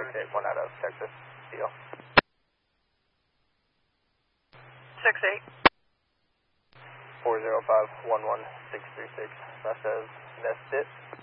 hit 1 out of Texas. Deal. 6-8. 405-11636. That says nest it.